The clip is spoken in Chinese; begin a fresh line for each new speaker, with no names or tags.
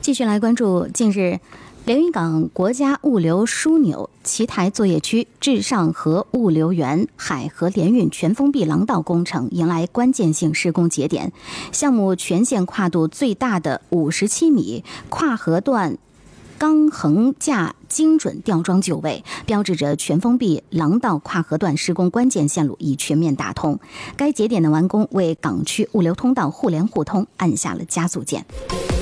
继续来关注近日连云港国家物流枢纽奇台作业区至上河物流园海河联运全封闭廊道工程迎来关键性施工节点，项目全线跨度最大的57米跨河段钢横架精准吊装就位，标志着全封闭廊道跨河段施工关键线路已全面打通。该节点的完工为港区物流通道互联互通按下了加速键。